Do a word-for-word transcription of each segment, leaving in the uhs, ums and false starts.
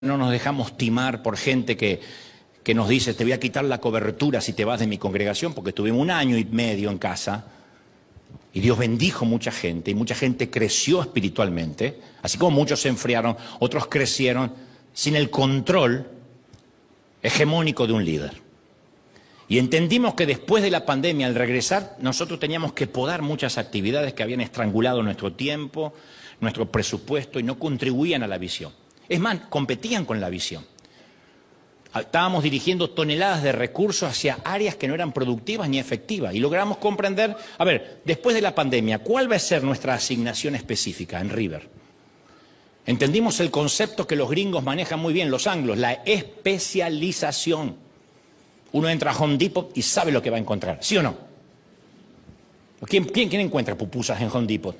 No nos dejamos timar por gente que, que nos dice, te voy a quitar la cobertura si te vas de mi congregación, porque tuvimos un año y medio en casa y Dios bendijo mucha gente y mucha gente creció espiritualmente, así como muchos se enfriaron, otros crecieron sin el control hegemónico de un líder. Y entendimos que después de la pandemia, al regresar, nosotros teníamos que podar muchas actividades que habían estrangulado nuestro tiempo, nuestro presupuesto y no contribuían a la visión. Es más, competían con la visión. Estábamos dirigiendo toneladas de recursos hacia áreas que no eran productivas ni efectivas y logramos comprender, a ver, después de la pandemia, ¿cuál va a ser nuestra asignación específica en River? Entendimos el concepto que los gringos manejan muy bien, los anglos, la especialización. Uno entra a Home Depot y sabe lo que va a encontrar, ¿sí o no? ¿Quién, quién, quién encuentra pupusas en Home Depot?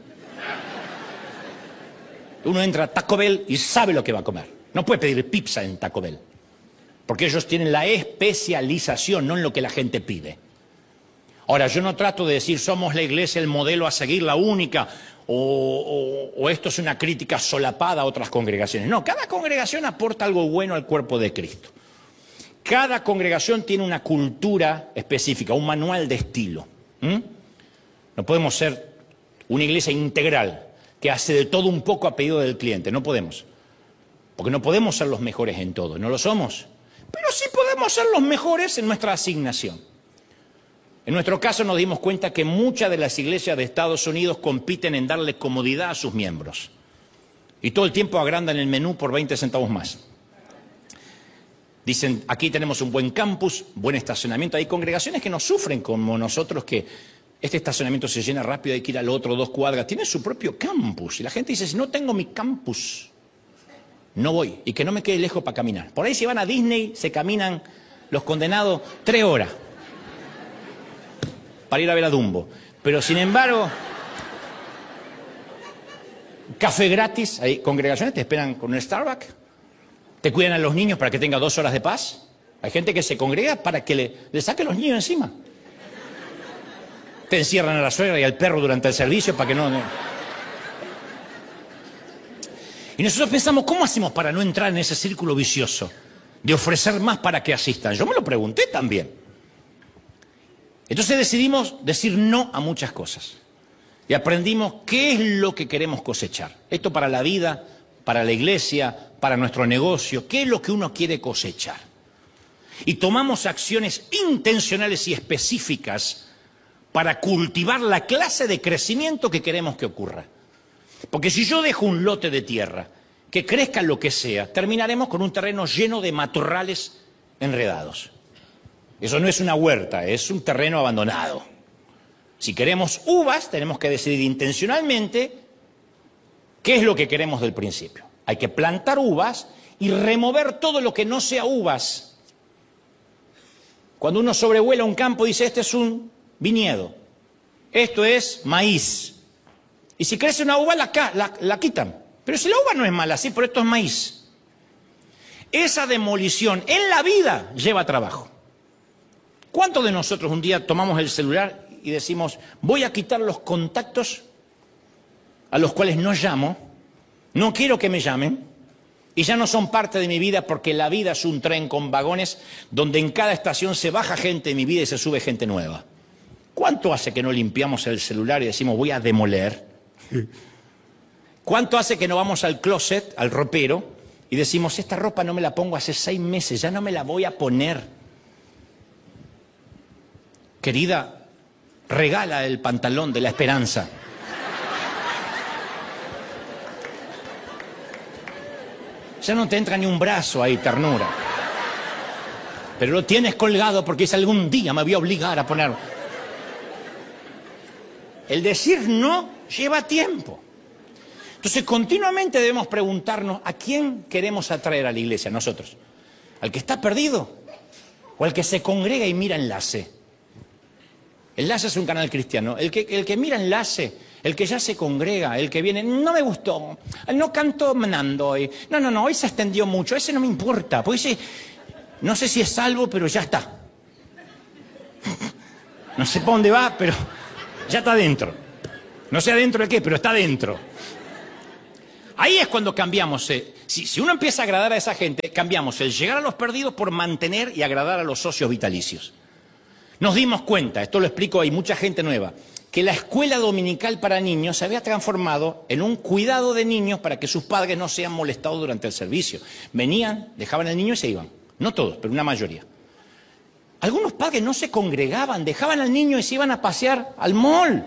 Uno entra a Taco Bell y sabe lo que va a comer. No puede pedir pizza en Taco Bell, porque ellos tienen la especialización, no en lo que la gente pide. Ahora, yo no trato de decir somos la iglesia, el modelo a seguir, la única, o, o, o esto es una crítica solapada a otras congregaciones. No, cada congregación aporta algo bueno al cuerpo de Cristo. Cada congregación tiene una cultura específica, un manual de estilo. ¿Mm? No podemos ser una iglesia integral que hace de todo un poco a pedido del cliente. No podemos. Porque no podemos ser los mejores en todo. No lo somos. Pero sí podemos ser los mejores en nuestra asignación. En nuestro caso nos dimos cuenta que muchas de las iglesias de Estados Unidos compiten en darle comodidad a sus miembros. Y todo el tiempo agrandan el menú por veinte centavos más. Dicen, aquí tenemos un buen campus, buen estacionamiento. Hay congregaciones que no sufren como nosotros, que este estacionamiento se llena rápido, hay que ir al otro dos cuadras. Tiene su propio campus. Y la gente dice, si no tengo mi campus, no voy. Y que no me quede lejos para caminar. Por ahí si van a Disney, se caminan los condenados tres horas para ir a ver a Dumbo. Pero sin embargo, café gratis. Hay congregaciones que te esperan con un Starbucks. Te cuidan a los niños para que tenga dos horas de paz. Hay gente que se congrega para que le, le saque los niños encima. Te encierran a la suegra y al perro durante el servicio para que no, no... Y nosotros pensamos, ¿cómo hacemos para no entrar en ese círculo vicioso de ofrecer más para que asistan? Yo me lo pregunté también. Entonces decidimos decir no a muchas cosas. Y aprendimos qué es lo que queremos cosechar. Esto para la vida, para la iglesia, para nuestro negocio. ¿Qué es lo que uno quiere cosechar? Y tomamos acciones intencionales y específicas para cultivar la clase de crecimiento que queremos que ocurra. Porque si yo dejo un lote de tierra que crezca lo que sea, terminaremos con un terreno lleno de matorrales enredados. Eso no es una huerta, es un terreno abandonado. Si queremos uvas, tenemos que decidir intencionalmente qué es lo que queremos del principio. Hay que plantar uvas y remover todo lo que no sea uvas. Cuando uno sobrevuela un campo, dice, este es un viñedo, esto es maíz. Y si crece una uva, la, la, la quitan. Pero si la uva no es mala, sí, pero esto es maíz. Esa demolición en la vida lleva trabajo. ¿Cuántos de nosotros un día tomamos el celular y decimos, voy a quitar los contactos a los cuales no llamo, no quiero que me llamen, y ya no son parte de mi vida porque la vida es un tren con vagones donde en cada estación se baja gente de mi vida y se sube gente nueva? ¿Cuánto hace que no limpiamos el celular y decimos, voy a demoler? ¿Cuánto hace que no vamos al closet, al ropero, y decimos, esta ropa no me la pongo hace seis meses, ya no me la voy a poner? Querida, regala el pantalón de la esperanza. Ya no te entra ni un brazo ahí, ternura. Pero lo tienes colgado porque es algún día me voy a obligar a ponerlo. El decir no lleva tiempo. Entonces, continuamente debemos preguntarnos a quién queremos atraer a la iglesia, nosotros. ¿Al que está perdido? ¿O al que se congrega y mira Enlace? Enlace es un canal cristiano. El que, el que mira Enlace, el que ya se congrega, el que viene, no me gustó, no cantó Nando hoy. No, no, no, hoy se extendió mucho, ese no me importa. Pues ese, no sé si es salvo, pero ya está. No sé para dónde va, pero ya está dentro. No sé adentro de qué, pero está dentro. Ahí es cuando cambiamos. Eh. Si, si uno empieza a agradar a esa gente, cambiamos el llegar a los perdidos por mantener y agradar a los socios vitalicios. Nos dimos cuenta, esto lo explico, hay mucha gente nueva, que la escuela dominical para niños se había transformado en un cuidado de niños para que sus padres no sean molestados durante el servicio. Venían, dejaban al niño y se iban. No todos, pero una mayoría. Algunos padres no se congregaban, dejaban al niño y se iban a pasear al mall.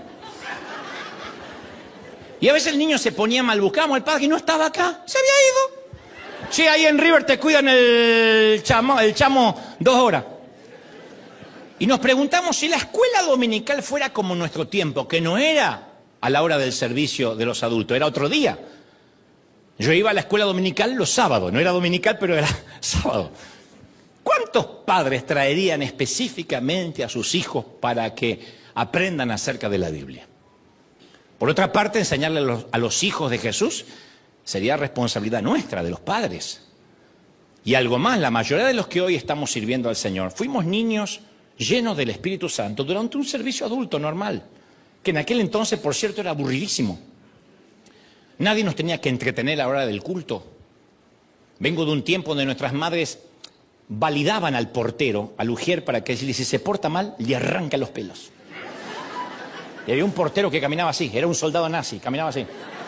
Y a veces el niño se ponía mal, buscábamos al padre y no estaba acá, se había ido. Sí, ahí en River te cuidan el chamo, el chamo dos horas. Y nos preguntamos si la escuela dominical fuera como nuestro tiempo, que no era a la hora del servicio de los adultos, era otro día. Yo iba a la escuela dominical los sábados, no era dominical, pero era sábado. ¿Cuántos padres traerían específicamente a sus hijos para que aprendan acerca de la Biblia? Por otra parte, enseñarle a los, a los hijos de Jesús sería responsabilidad nuestra, de los padres. Y algo más, la mayoría de los que hoy estamos sirviendo al Señor, fuimos niños llenos del Espíritu Santo durante un servicio adulto normal, que en aquel entonces, por cierto, era aburridísimo. Nadie nos tenía que entretener a la hora del culto. Vengo de un tiempo donde nuestras madres validaban al portero, al ujier, para que si se porta mal, le arrancan los pelos. Y había un portero que caminaba así, era un soldado nazi, caminaba así.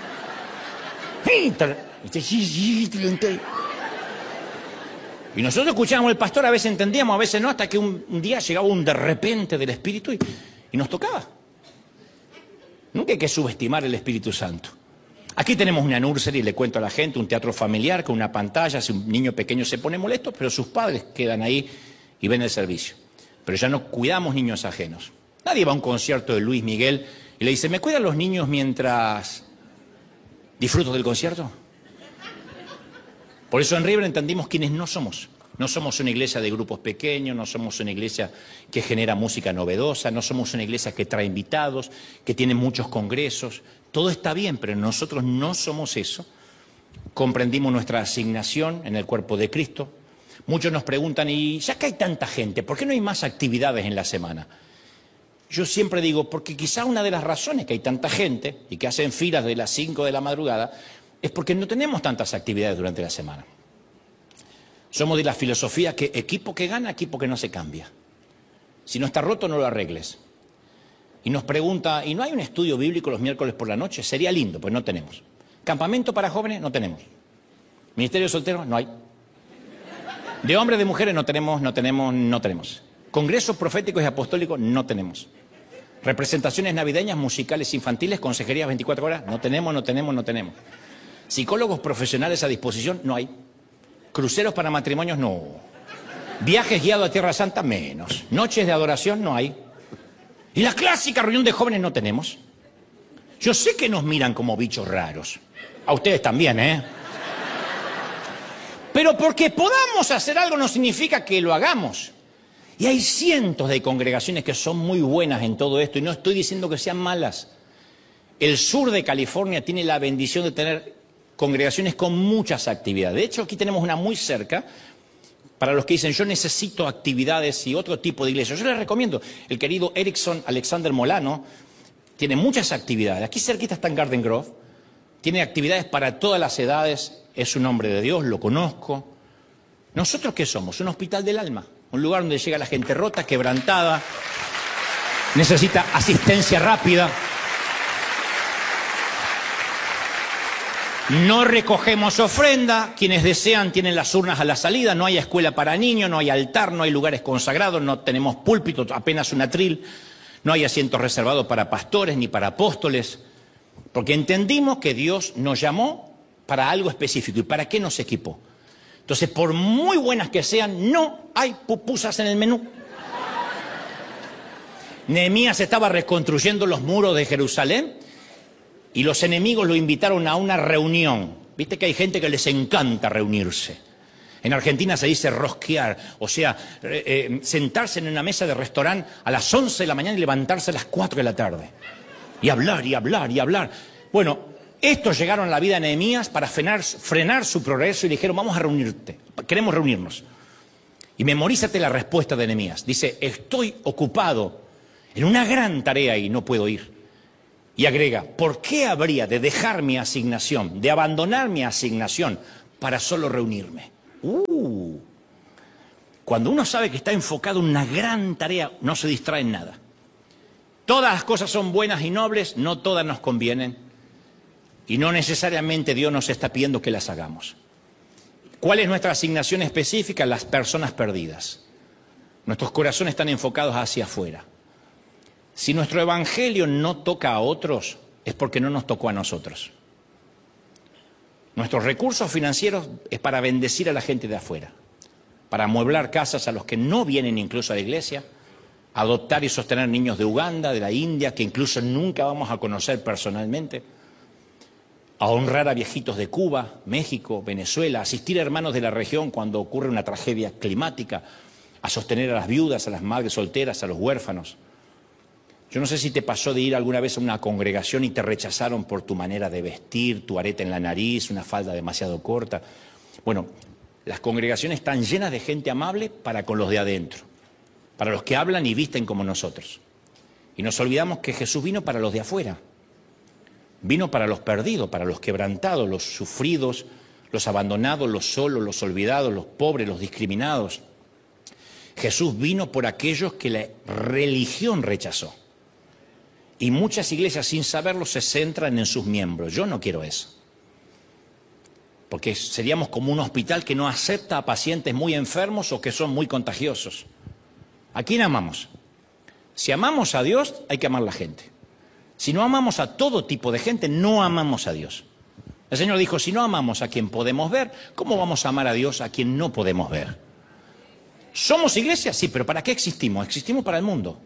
Y nosotros escuchábamos al pastor, a veces entendíamos, a veces no, hasta que un, un día llegaba un de repente del Espíritu y, y nos tocaba. Nunca hay que subestimar el Espíritu Santo. Aquí tenemos una nursery, le cuento a la gente, un teatro familiar con una pantalla, si un niño pequeño se pone molesto, pero sus padres quedan ahí y ven el servicio. Pero ya no cuidamos niños ajenos. Nadie va a un concierto de Luis Miguel y le dice, ¿me cuidan los niños mientras disfruto del concierto? Por eso en River entendimos quiénes no somos. No somos una iglesia de grupos pequeños, no somos una iglesia que genera música novedosa, no somos una iglesia que trae invitados, que tiene muchos congresos. Todo está bien, pero nosotros no somos eso. Comprendimos nuestra asignación en el cuerpo de Cristo. Muchos nos preguntan, y ya que hay tanta gente, ¿por qué no hay más actividades en la semana? Yo siempre digo, porque quizá una de las razones que hay tanta gente y que hacen filas de las cinco de la madrugada es porque no tenemos tantas actividades durante la semana. Somos de la filosofía que equipo que gana, equipo que no se cambia. Si no está roto, no lo arregles. Y nos pregunta, ¿y no hay un estudio bíblico los miércoles por la noche? Sería lindo, pues no tenemos. ¿Campamento para jóvenes? No tenemos. ¿Ministerio soltero? No hay. ¿De hombres, de mujeres? No tenemos, no tenemos, no tenemos. ¿Congresos proféticos y apostólicos? No tenemos. ¿Representaciones navideñas, musicales, infantiles, consejerías veinticuatro horas? No tenemos, no tenemos, no tenemos. ¿Psicólogos profesionales a disposición? No hay. ¿Cruceros para matrimonios? No. ¿Viajes guiados a Tierra Santa? Menos. ¿Noches de adoración? No hay. ¿Y la clásica reunión de jóvenes? No tenemos. Yo sé que nos miran como bichos raros. A ustedes también, ¿eh? Pero porque podamos hacer algo no significa que lo hagamos. Y hay cientos de congregaciones que son muy buenas en todo esto, y no estoy diciendo que sean malas. El sur de California tiene la bendición de tener congregaciones con muchas actividades. De hecho, aquí tenemos una muy cerca, para los que dicen, yo necesito actividades y otro tipo de iglesia. Yo les recomiendo, el querido Erickson Alexander Molano tiene muchas actividades. Aquí cerquita está en Garden Grove, tiene actividades para todas las edades, es un hombre de Dios, lo conozco. ¿Nosotros qué somos? Un hospital del alma, un lugar donde llega la gente rota, quebrantada, necesita asistencia rápida. No recogemos ofrenda, quienes desean tienen las urnas a la salida, no hay escuela para niños, no hay altar, no hay lugares consagrados, no tenemos púlpitos, apenas un atril, no hay asientos reservados para pastores ni para apóstoles, porque entendimos que Dios nos llamó para algo específico. ¿Y para qué nos equipó? Entonces, por muy buenas que sean, no hay pupusas en el menú. Nehemías estaba reconstruyendo los muros de Jerusalén y los enemigos lo invitaron a una reunión. Viste que hay gente que les encanta reunirse. En Argentina se dice rosquear, o sea, eh, eh, sentarse en una mesa de restaurante a las once de la mañana y levantarse a las cuatro de la tarde. Y hablar, y hablar, y hablar. Bueno, estos llegaron a la vida de Nehemías para frenar, frenar su progreso y dijeron, vamos a reunirte, queremos reunirnos. Y memorízate la respuesta de Nehemías. Dice, estoy ocupado en una gran tarea y no puedo ir. Y agrega, ¿por qué habría de dejar mi asignación, de abandonar mi asignación para solo reunirme. Uh, cuando uno sabe que está enfocado en una gran tarea, no se distrae en nada. Todas las cosas son buenas y nobles, no todas nos convienen. Y no necesariamente Dios nos está pidiendo que las hagamos. ¿Cuál es nuestra asignación específica? Las personas perdidas. Nuestros corazones están enfocados hacia afuera. Si nuestro evangelio no toca a otros, es porque no nos tocó a nosotros. Nuestros recursos financieros es para bendecir a la gente de afuera, para amueblar casas a los que no vienen incluso a la iglesia, adoptar y sostener niños de Uganda, de la India, que incluso nunca vamos a conocer personalmente, a honrar a viejitos de Cuba, México, Venezuela, asistir a hermanos de la región cuando ocurre una tragedia climática, a sostener a las viudas, a las madres solteras, a los huérfanos. Yo no sé si te pasó de ir alguna vez a una congregación y te rechazaron por tu manera de vestir, tu arete en la nariz, una falda demasiado corta. Bueno, las congregaciones están llenas de gente amable para con los de adentro, para los que hablan y visten como nosotros. Y nos olvidamos que Jesús vino para los de afuera. Vino para los perdidos, para los quebrantados, los sufridos, los abandonados, los solos, los olvidados, los pobres, los discriminados. Jesús vino por aquellos que la religión rechazó. Y muchas iglesias, sin saberlo, se centran en sus miembros. Yo no quiero eso. Porque seríamos como un hospital que no acepta a pacientes muy enfermos o que son muy contagiosos. ¿A quién amamos? Si amamos a Dios, hay que amar a la gente. Si no amamos a todo tipo de gente, no amamos a Dios. El Señor dijo, si no amamos a quien podemos ver, ¿cómo vamos a amar a Dios a quien no podemos ver? ¿Somos iglesia? Sí, pero ¿para qué existimos? Existimos para el mundo.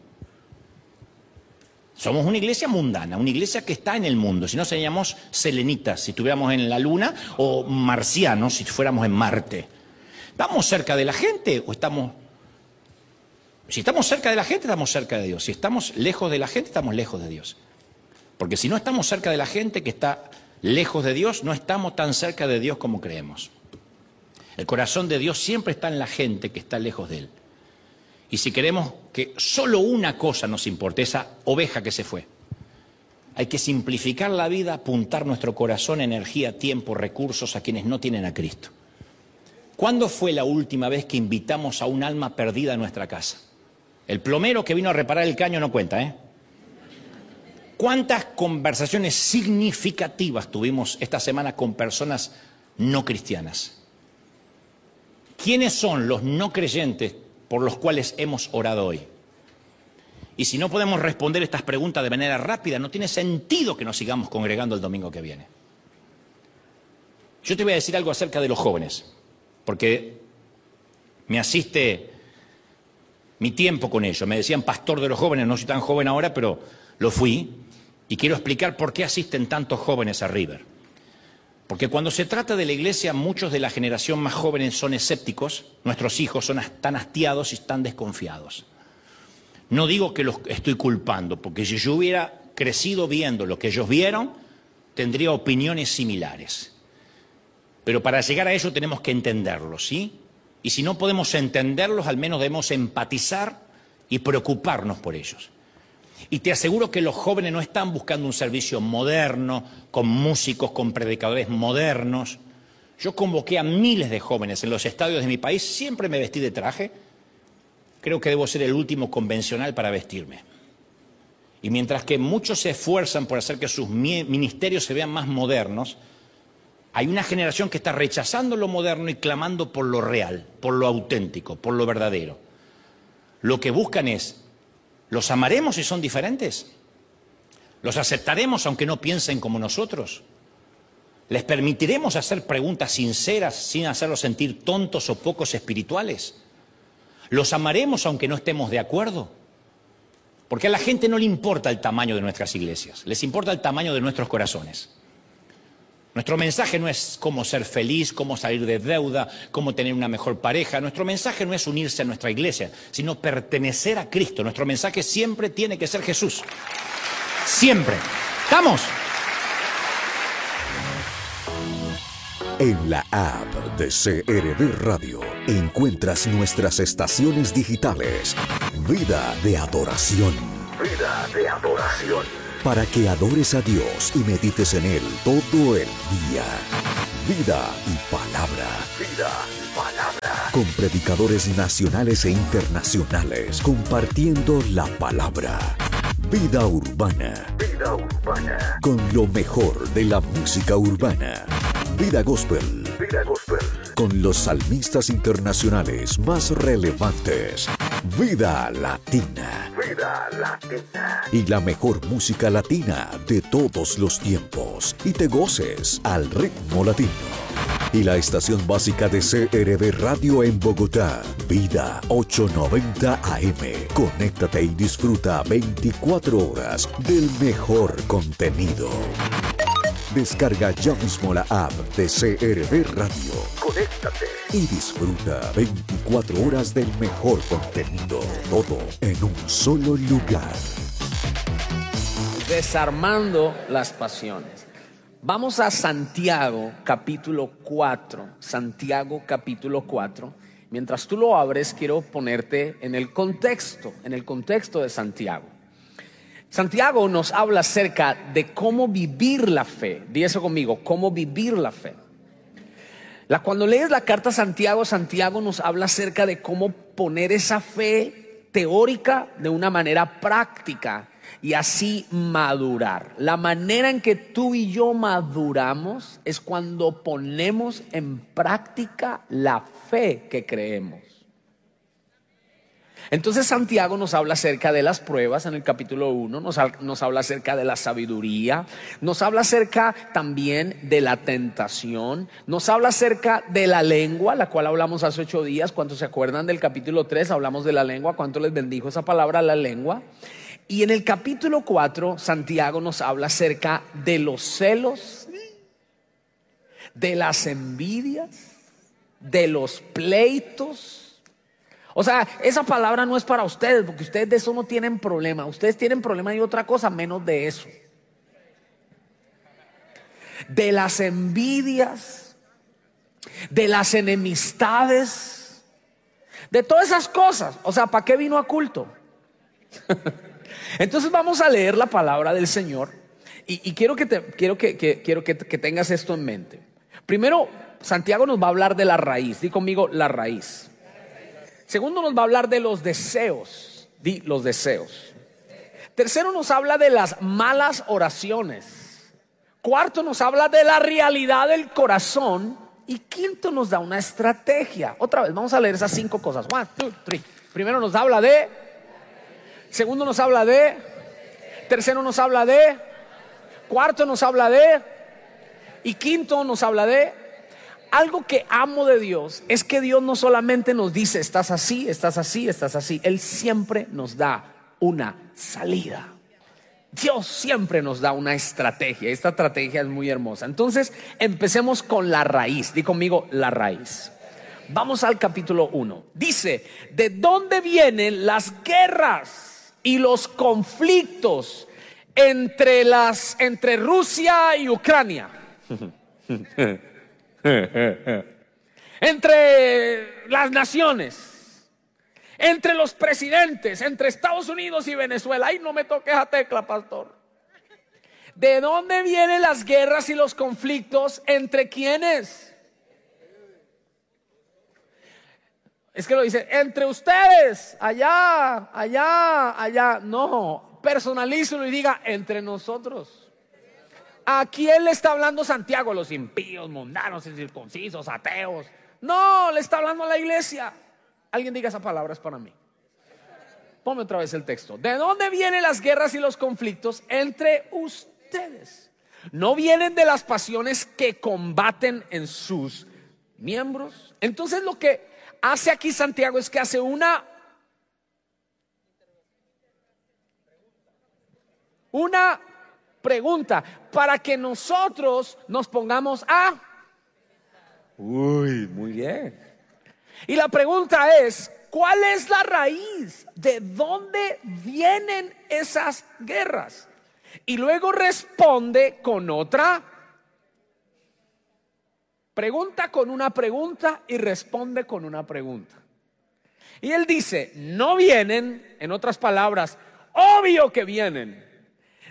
Somos una iglesia mundana, una iglesia que está en el mundo. Si no, seríamos selenitas, si estuviéramos en la luna, o marcianos, si fuéramos en Marte. ¿Estamos cerca de la gente o estamos...? Si estamos cerca de la gente, estamos cerca de Dios. Si estamos lejos de la gente, estamos lejos de Dios. Porque si no estamos cerca de la gente que está lejos de Dios, no estamos tan cerca de Dios como creemos. El corazón de Dios siempre está en la gente que está lejos de Él. Y si queremos que solo una cosa nos importe, esa oveja que se fue, hay que simplificar la vida, apuntar nuestro corazón, energía, tiempo, recursos a quienes no tienen a Cristo. ¿Cuándo fue la última vez que invitamos a un alma perdida a nuestra casa? El plomero que vino a reparar el caño no cuenta, ¿eh? ¿Cuántas conversaciones significativas tuvimos esta semana con personas no cristianas? ¿Quiénes son los no creyentes por los cuales hemos orado hoy? Y si no podemos responder estas preguntas de manera rápida, no tiene sentido que nos sigamos congregando el domingo que viene. Yo te voy a decir algo acerca de los jóvenes, porque me asiste mi tiempo con ellos. Me decían pastor de los jóvenes, no soy tan joven ahora, pero lo fui. Y quiero explicar por qué asisten tantos jóvenes a River. Porque cuando se trata de la iglesia, muchos de la generación más joven son escépticos, nuestros hijos son tan hastiados y están desconfiados. No digo que los estoy culpando, porque si yo hubiera crecido viendo lo que ellos vieron, tendría opiniones similares. Pero para llegar a eso tenemos que entenderlos, ¿sí? Y si no podemos entenderlos, al menos debemos empatizar y preocuparnos por ellos. Y te aseguro que los jóvenes no están buscando un servicio moderno, con músicos, con predicadores modernos. Yo convoqué a miles de jóvenes en los estadios de mi país, siempre me vestí de traje. Creo que debo ser el último convencional para vestirme. Y mientras que muchos se esfuerzan por hacer que sus ministerios se vean más modernos, hay una generación que está rechazando lo moderno y clamando por lo real, por lo auténtico, por lo verdadero. Lo que buscan es, ¿los amaremos si son diferentes? ¿Los aceptaremos aunque no piensen como nosotros? ¿Les permitiremos hacer preguntas sinceras sin hacerlos sentir tontos o pocos espirituales? ¿Los amaremos aunque no estemos de acuerdo? Porque a la gente no le importa el tamaño de nuestras iglesias, les importa el tamaño de nuestros corazones. Nuestro mensaje no es cómo ser feliz, cómo salir de deuda, cómo tener una mejor pareja. Nuestro mensaje no es unirse a nuestra iglesia, sino pertenecer a Cristo. Nuestro mensaje siempre tiene que ser Jesús. Siempre. ¿Estamos? En la app de C R V Radio encuentras nuestras estaciones digitales. Vida de adoración. Vida de adoración. Para que adores a Dios y medites en Él todo el día. Vida y palabra. palabra. Vida y palabra. Con predicadores nacionales e internacionales compartiendo la palabra. Vida urbana. Vida urbana. Con lo mejor de la música urbana. Vida gospel. Vida gospel. Con los salmistas internacionales más relevantes. Vida latina. Vida latina. Y la mejor música latina de todos los tiempos. Y te goces al ritmo latino. Y la estación básica de C R V Radio en Bogotá, Vida ochocientos noventa A M. Conéctate y disfruta veinticuatro horas del mejor contenido. Descarga ya mismo la app de C R V Radio. Conéctate y disfruta veinticuatro horas del mejor contenido. Todo en un solo lugar. Desarmando las pasiones. Vamos a Santiago capítulo cuatro. Santiago capítulo cuatro. Mientras tú lo abres, quiero ponerte en el contexto, en el contexto de Santiago. Santiago nos habla acerca de cómo vivir la fe. Di eso conmigo, cómo vivir la fe. La, cuando lees la carta a Santiago, Santiago nos habla acerca de cómo poner esa fe teórica de una manera práctica y así madurar. La manera en que tú y yo maduramos es cuando ponemos en práctica la fe que creemos. Entonces Santiago nos habla acerca de las pruebas en el capítulo uno, nos, nos habla acerca de la sabiduría, nos habla acerca también de la tentación, nos habla acerca de la lengua, la cual hablamos hace ocho días. ¿Cuántos se acuerdan del capítulo tres? Hablamos de la lengua. ¿Cuánto les bendijo esa palabra, la lengua? Y en el capítulo cuatro, Santiago nos habla acerca de los celos, de las envidias, de los pleitos. O sea, esa palabra no es para ustedes, porque ustedes de eso no tienen problema. Ustedes tienen problema de otra cosa menos de eso. De las envidias, de las enemistades, de todas esas cosas. O sea, ¿para qué vino a culto? Entonces vamos a leer la palabra del Señor y, y quiero, que, te, quiero, que, que, quiero que, que tengas esto en mente. Primero, Santiago nos va a hablar de la raíz. Di conmigo, la raíz. Segundo, nos va a hablar de los deseos. Di los deseos. Tercero, nos habla de las malas oraciones. Cuarto, nos habla de la realidad del corazón. Y quinto, nos da una estrategia. Otra vez, vamos a leer esas cinco cosas. One, two, three. Primero nos habla de. Segundo nos habla de. Tercero nos habla de. Cuarto nos habla de. Y quinto nos habla de. Algo que amo de Dios es que Dios no solamente nos dice estás así, estás así, estás así. Él siempre nos da una salida. Dios siempre nos da una estrategia. Esta estrategia es muy hermosa. Entonces empecemos con la raíz. Di conmigo, la raíz. Vamos al capítulo uno. Dice, ¿de dónde vienen las guerras y los conflictos entre, las, entre Rusia y Ucrania? Entre las naciones, entre los presidentes, entre Estados Unidos y Venezuela. Ay, no me toques a tecla, pastor. ¿De dónde vienen las guerras y los conflictos entre quiénes? Es que lo dice, entre ustedes, allá, allá, allá. No, personalízalo y diga, entre nosotros. ¿A quién le está hablando Santiago? Los impíos, mundanos, incircuncisos, ateos. No, le está hablando a la iglesia. Alguien diga esa palabra, es para mí. Ponme otra vez el texto. ¿De dónde vienen las guerras y los conflictos entre ustedes? ¿No vienen de las pasiones que combaten en sus miembros? Entonces lo que hace aquí Santiago es que hace una Una pregunta para que nosotros nos pongamos a. Uy, muy bien. Y la pregunta es, ¿cuál es la raíz? ¿De dónde vienen esas guerras? Y luego responde con otra pregunta, con una pregunta y responde con una pregunta. Y él dice, no vienen, en otras palabras, obvio que vienen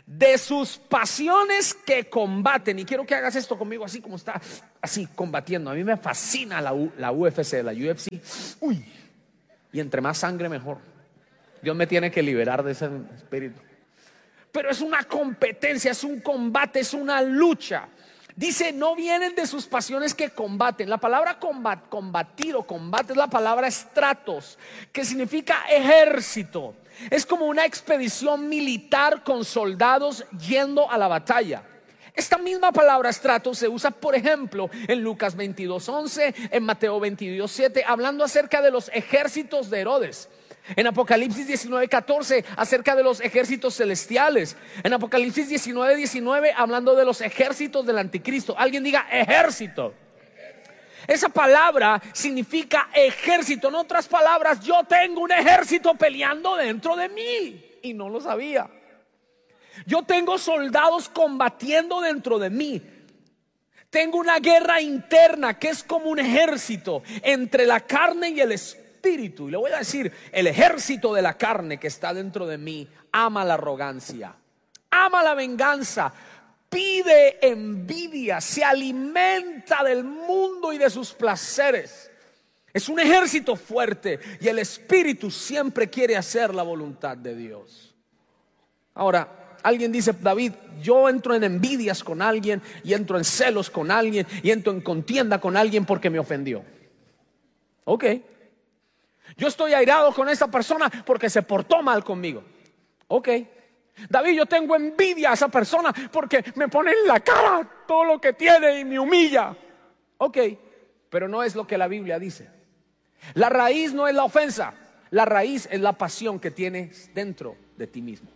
de sus pasiones que combaten. Y quiero que hagas esto conmigo así como está, así combatiendo. A mí me fascina la, U, la U F C, la U F C. Uy, y entre más sangre mejor. Dios me tiene que liberar de ese espíritu. Pero es una competencia, es un combate, es una lucha. Dice, no vienen de sus pasiones que combaten. La palabra combat, combatir o combate es la palabra estratos, que significa ejército. Es como una expedición militar con soldados yendo a la batalla. Esta misma palabra estratos se usa, por ejemplo, en Lucas veintidós once, en Mateo veintidós siete, hablando acerca de los ejércitos de Herodes. En Apocalipsis diecinueve catorce, acerca de los ejércitos celestiales. En Apocalipsis diecinueve diecinueve, hablando de los ejércitos del anticristo. Alguien diga ejército. Esa palabra significa ejército. En otras palabras, yo tengo un ejército peleando dentro de mí y no lo sabía. Yo tengo soldados combatiendo dentro de mí. Tengo una guerra interna que es como un ejército entre la carne y el espíritu. Espíritu. Y le voy a decir, el ejército de la carne que está dentro de mí ama la arrogancia, ama la venganza, pide envidia, se alimenta del mundo y de sus placeres. Es un ejército fuerte y el espíritu siempre quiere hacer la voluntad de Dios. Ahora, alguien dice, David, yo entro en envidias con alguien y entro en celos con alguien y entro en contienda con alguien porque me ofendió. Ok. Yo estoy airado con esta persona porque se portó mal conmigo. Ok. David, yo tengo envidia a esa persona porque me pone en la cara todo lo que tiene y me humilla. Ok. Pero no es lo que la Biblia dice. La raíz no es la ofensa. La raíz es la pasión que tienes dentro de ti mismo.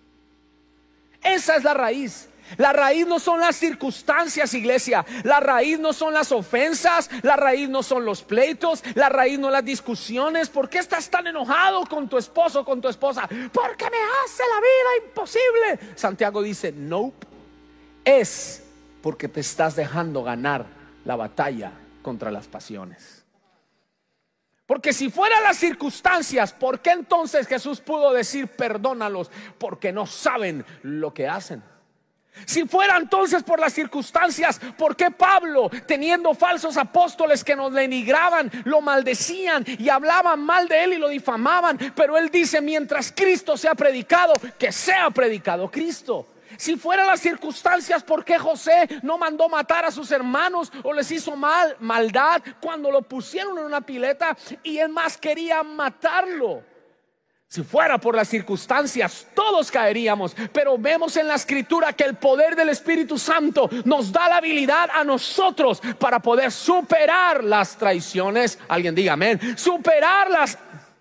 Esa es la raíz. La raíz no son las circunstancias, iglesia. La raíz no son las ofensas. La raíz no son los pleitos. La raíz no las discusiones. ¿Por qué estás tan enojado con tu esposo o con tu esposa? Porque me hace la vida imposible. Santiago dice, nope. Es porque te estás dejando ganar la batalla contra las pasiones. Porque si fueran las circunstancias, ¿por qué entonces Jesús pudo decir perdónalos? Porque no saben lo que hacen. Si fuera entonces por las circunstancias, ¿por qué Pablo, teniendo falsos apóstoles que nos denigraban, lo maldecían y hablaban mal de él y lo difamaban? Pero él dice, mientras Cristo sea predicado, que sea predicado Cristo. Si fueran las circunstancias, ¿por qué José no mandó matar a sus hermanos o les hizo mal, maldad cuando lo pusieron en una pileta y él más quería matarlo? Si fuera por las circunstancias, todos caeríamos. Pero vemos en la Escritura que el poder del Espíritu Santo nos da la habilidad a nosotros para poder superar las traiciones. Alguien diga amén. Superar las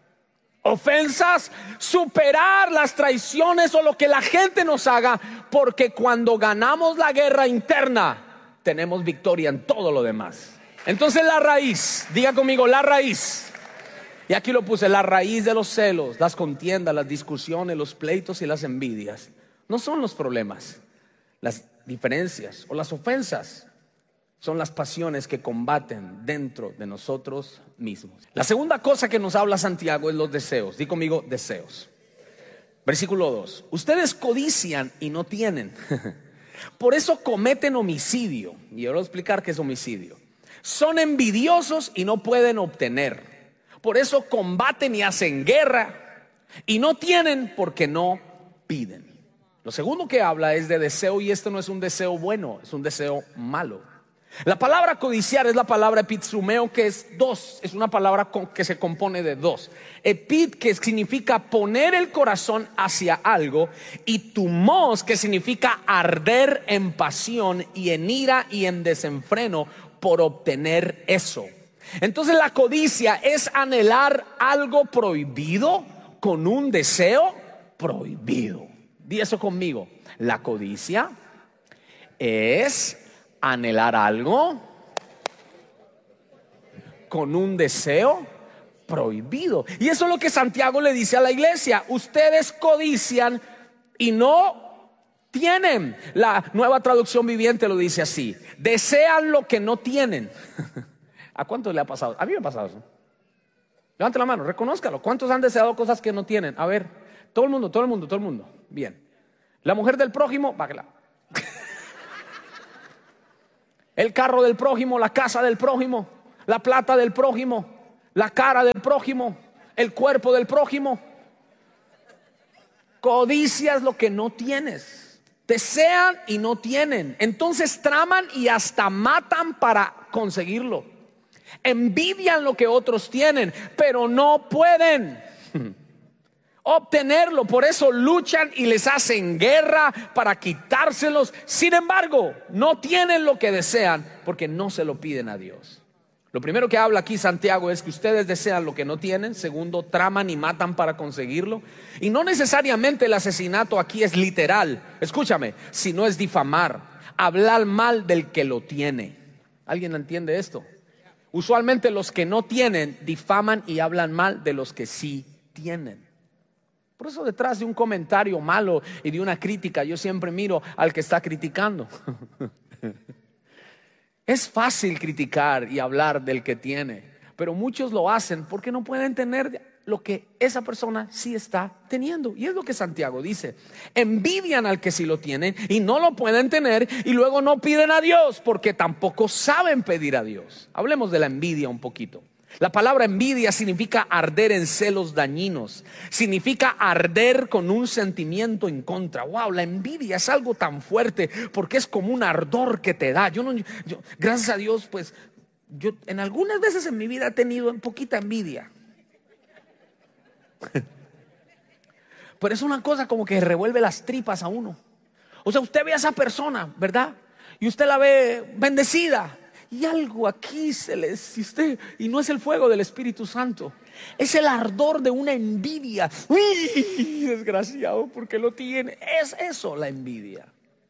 ofensas, superar las traiciones o lo que la gente nos haga. Porque cuando ganamos la guerra interna, tenemos victoria en todo lo demás. Entonces la raíz, diga conmigo, la raíz. Y aquí lo puse, la raíz de los celos, las contiendas, las discusiones, los pleitos y las envidias no son los problemas. Las diferencias o las ofensas son las pasiones que combaten dentro de nosotros mismos. La segunda cosa que nos habla Santiago es los deseos. Di conmigo, deseos. Versículo dos. Ustedes codician y no tienen. Por eso cometen homicidio. Y yo voy a explicar qué es homicidio. Son envidiosos y no pueden obtener. Por eso combaten y hacen guerra y no tienen porque no piden. Lo segundo que habla es de deseo, y esto no es un deseo bueno, es un deseo malo. La palabra codiciar es la palabra epitsumeo, que es dos, es una palabra que se compone de dos. Epit, que significa poner el corazón hacia algo, y tumos, que significa arder en pasión y en ira y en desenfreno por obtener eso. Entonces la codicia es anhelar algo prohibido con un deseo prohibido. Di eso conmigo. La codicia es anhelar algo con un deseo prohibido. Y eso es lo que Santiago le dice a la iglesia. Ustedes codician y no tienen. La Nueva Traducción Viviente lo dice así: desean lo que no tienen. ¿A cuántos le ha pasado? A mí me ha pasado eso. Levante la mano, reconózcalo. ¿Cuántos han deseado cosas que no tienen? A ver, todo el mundo, todo el mundo, todo el mundo. Bien. La mujer del prójimo, bájala. El carro del prójimo, la casa del prójimo, la plata del prójimo, la cara del prójimo, el cuerpo del prójimo. Codicias lo que no tienes. Desean y no tienen. Entonces traman y hasta matan para conseguirlo. Envidian lo que otros tienen, pero no pueden obtenerlo. Por eso luchan y les hacen guerra para quitárselos. Sin embargo, no tienen lo que desean porque no se lo piden a Dios. Lo primero que habla aquí Santiago es que ustedes desean lo que no tienen. Segundo, traman y matan para conseguirlo. Y no necesariamente el asesinato aquí es literal, escúchame, sino es difamar, hablar mal del que lo tiene. ¿Alguien entiende esto? Usualmente los que no tienen difaman y hablan mal de los que sí tienen. Por eso detrás de un comentario malo y de una crítica yo siempre miro al que está criticando. Es fácil criticar y hablar del que tiene, pero muchos lo hacen porque no pueden tener lo que esa persona sí está teniendo. Y es lo que Santiago dice: envidian al que sí lo tienen y no lo pueden tener, y luego no piden a Dios porque tampoco saben pedir a Dios. Hablemos de la envidia un poquito. La palabra envidia significa arder en celos dañinos, significa arder con un sentimiento en contra. Wow, la envidia es algo tan fuerte porque es como un ardor que te da. Yo no, yo, gracias a Dios, pues yo en algunas veces en mi vida he tenido un poquita envidia. Pero es una cosa como que revuelve las tripas a uno. O sea, usted ve a esa persona, ¿verdad? Y usted la ve bendecida. Y algo aquí se le existe, y no es el fuego del Espíritu Santo, es el ardor de una envidia. ¡Uy! Desgraciado, porque lo tiene. Es eso la envidia.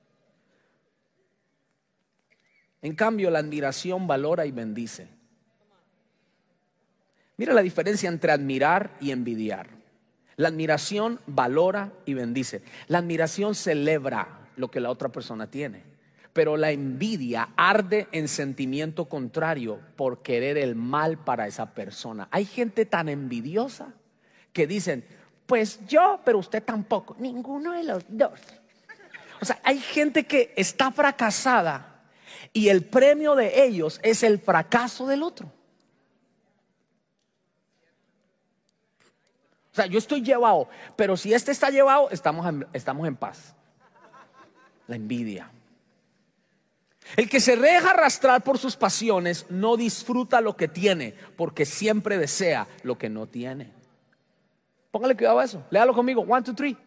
En cambio, la admiración valora y bendice. Mira la diferencia entre admirar y envidiar. La admiración valora y bendice. La admiración celebra lo que la otra persona tiene. Pero la envidia arde en sentimiento contrario por querer el mal para esa persona. Hay gente tan envidiosa que dicen, pues yo, pero usted tampoco. Ninguno de los dos. O sea, hay gente que está fracasada y el premio de ellos es el fracaso del otro. O sea, yo estoy llevado, pero si este está llevado, estamos en, estamos en paz. La envidia. El que se deja arrastrar por sus pasiones no disfruta lo que tiene, porque siempre desea lo que no tiene. Póngale cuidado a eso. Léalo conmigo. One, two, three.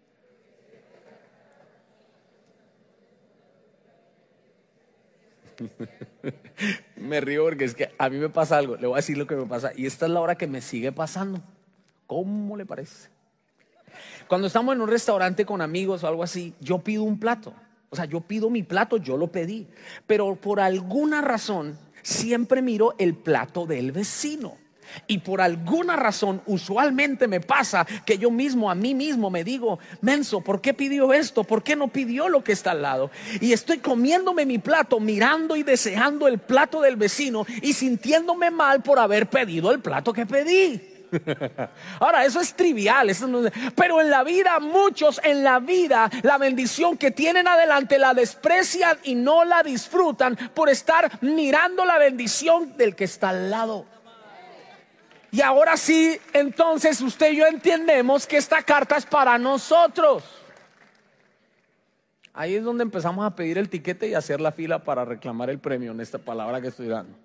Me río porque es que a mí me pasa algo. Le voy a decir lo que me pasa. Y esta es la hora que me sigue pasando. ¿Cómo le parece? Cuando estamos en un restaurante con amigos o algo así, yo pido un plato. O sea, yo pido mi plato, yo lo pedí. Pero por alguna razón siempre miro el plato del vecino. Y por alguna razón usualmente me pasa que yo mismo a mí mismo me digo, menso, ¿por qué pidió esto? ¿Por qué no pidió lo que está al lado? Y estoy comiéndome mi plato, mirando y deseando el plato del vecino y sintiéndome mal por haber pedido el plato que pedí. Ahora, eso es trivial, eso no es, pero en la vida, muchos en la vida, la bendición que tienen adelante la desprecian y no la disfrutan por estar mirando la bendición del que está al lado. Y ahora sí, entonces usted y yo entendemos que esta carta es para nosotros. Ahí es donde empezamos a pedir el tiquete y hacer la fila para reclamar el premio en esta palabra que estoy dando.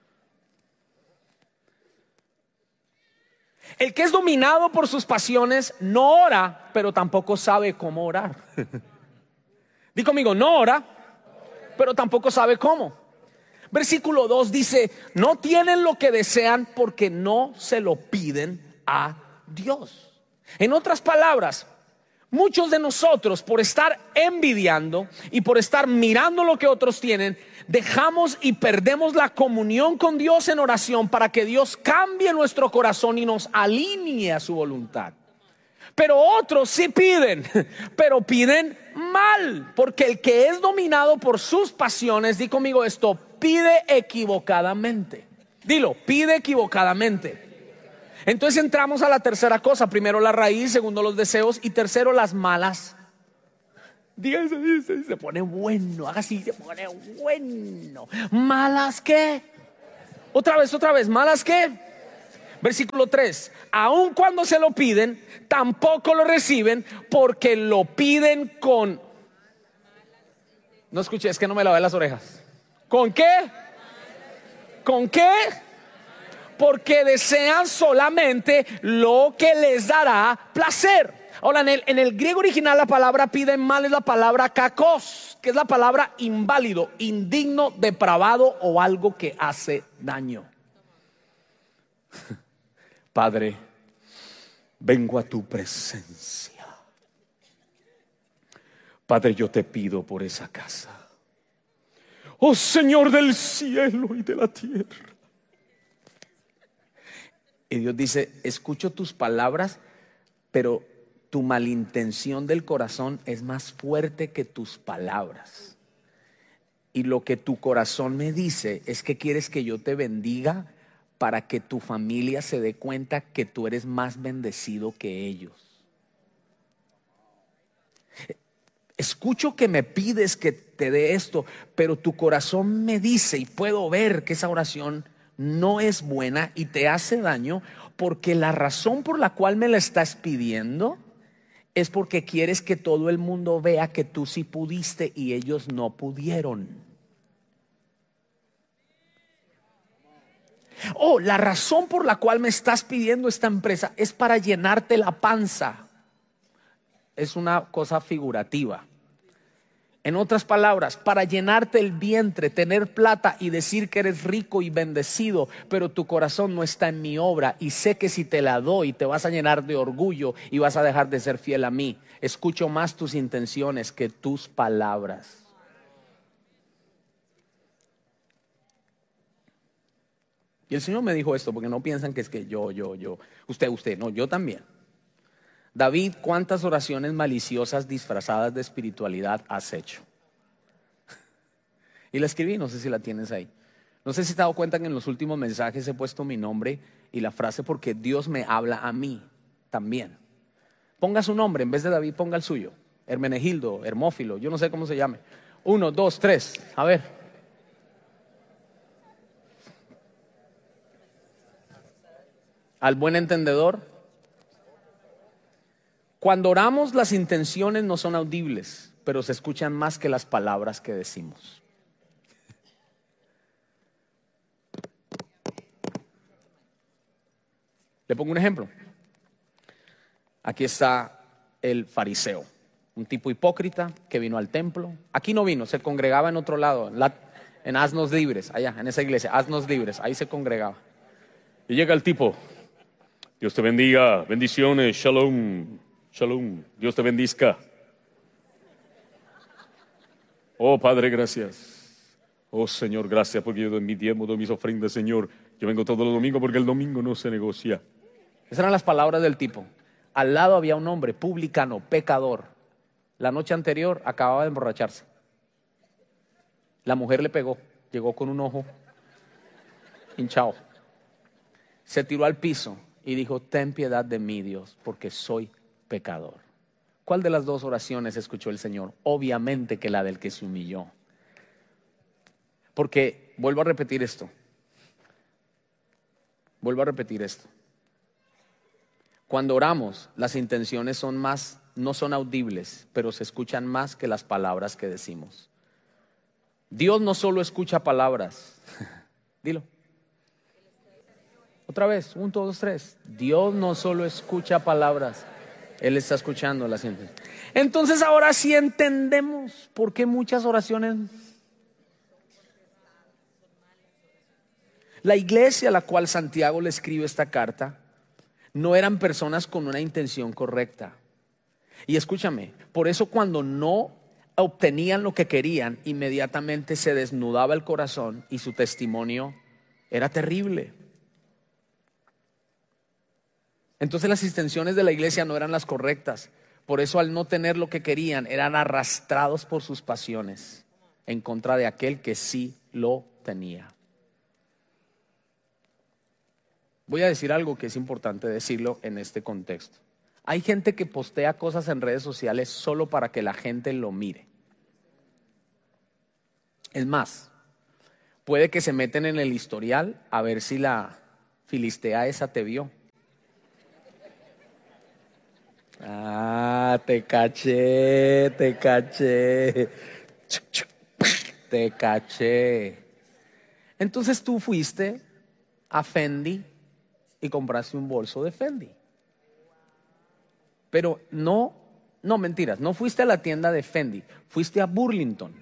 El que es dominado por sus pasiones no ora, pero tampoco sabe cómo orar. Di conmigo, no ora, pero tampoco sabe cómo. Versículo dos dice, no tienen lo que desean porque no se lo piden a Dios. En otras palabras, muchos de nosotros, por estar envidiando y por estar mirando lo que otros tienen, dejamos y perdemos la comunión con Dios en oración para que Dios cambie nuestro corazón y nos alinee a su voluntad. Pero otros sí piden, pero piden mal, porque el que es dominado por sus pasiones, di conmigo esto, pide equivocadamente. Dilo, pide equivocadamente. Entonces entramos a la tercera cosa. Primero la raíz, segundo los deseos y tercero las malas Diga eso, dice, se pone bueno. Haga así, se pone bueno. ¿Malas qué? Otra vez, otra vez. ¿Malas qué? Versículo tres. Aun cuando se lo piden, tampoco lo reciben porque lo piden con... No escuché, es que no me lavé las orejas. ¿Con qué? ¿Con qué? Porque desean solamente lo que les dará placer. Ahora, en el, en el griego original la palabra piden mal es la palabra kakos, que es la palabra inválido, indigno, depravado o algo que hace daño. Padre, vengo a tu presencia. Padre, yo te pido por esa casa. Oh Señor del cielo y de la tierra. Y Dios dice, escucho tus palabras, pero tu malintención del corazón es más fuerte que tus palabras. Y lo que tu corazón me dice es que quieres que yo te bendiga para que tu familia se dé cuenta que tú eres más bendecido que ellos. Escucho que me pides que te dé esto, pero tu corazón me dice, y puedo ver que esa oración no es buena y te hace daño, porque la razón por la cual me la estás pidiendo es porque quieres que todo el mundo vea que tú sí pudiste y ellos no pudieron. Oh, la razón por la cual me estás pidiendo esta empresa es para llenarte la panza. Es una cosa figurativa. En otras palabras, para llenarte el vientre, tener plata y decir que eres rico y bendecido, pero tu corazón no está en mi obra y sé que si te la doy te vas a llenar de orgullo y vas a dejar de ser fiel a mí. Escucho más tus intenciones que tus palabras. Y el Señor me dijo esto porque no piensan que es que yo, yo, yo, usted, usted, no, yo también. David, ¿cuántas oraciones maliciosas disfrazadas de espiritualidad has hecho? Y la escribí, no sé si la tienes ahí. No sé si te has dado cuenta que en los últimos mensajes he puesto mi nombre y la frase porque Dios me habla a mí también. Ponga su nombre, en vez de David ponga el suyo. Hermenegildo, Hermófilo, yo no sé cómo se llame. Uno, dos, tres, a ver. Al buen entendedor. Cuando oramos, las intenciones no son audibles, pero se escuchan más que las palabras que decimos. Le pongo un ejemplo. Aquí está el fariseo, un tipo hipócrita que vino al templo. Aquí no vino, se congregaba en otro lado, en, la, en Asnos Libres, allá en esa iglesia, Asnos Libres, ahí se congregaba. Y llega el tipo, Dios te bendiga, bendiciones, shalom. Shalom, Dios te bendizca. Oh Padre, gracias. Oh Señor, gracias porque yo doy mi diezmo, doy mis ofrendas, Señor. Yo vengo todos los domingos porque el domingo no se negocia. Esas eran las palabras del tipo. Al lado había un hombre publicano, pecador. La noche anterior acababa de emborracharse. La mujer le pegó, llegó con un ojo hinchado. Se tiró al piso y dijo, ten piedad de mí, Dios, porque soy pecador. ¿Cuál de las dos oraciones escuchó el Señor? Obviamente que la del que se humilló. Porque, vuelvo a repetir esto. Vuelvo a repetir esto. Cuando oramos, las intenciones son más, no son audibles, pero se escuchan más que las palabras que decimos. Dios no solo escucha palabras. Dilo. Otra vez, un, dos, tres. Dios no solo escucha palabras. Él está escuchando las intenciones. Entonces ahora sí entendemos por qué muchas oraciones. La iglesia a la cual Santiago le escribe esta carta no eran personas con una intención correcta. Y escúchame, por eso cuando no obtenían lo que querían, inmediatamente se desnudaba el corazón y su testimonio era terrible. Entonces las intenciones de la iglesia no eran las correctas. Por eso al no tener lo que querían, eran arrastrados por sus pasiones en contra de aquel que sí lo tenía. Voy a decir algo que es importante decirlo en este contexto. Hay gente que postea cosas en redes sociales solo para que la gente lo mire. Es más, puede que se meten en el historial a ver si la filistea esa te vio. Ah, te caché, te caché, te caché. Entonces tú fuiste a Fendi y compraste un bolso de Fendi. Pero no, no mentiras, no fuiste a la tienda de Fendi, fuiste a Burlington.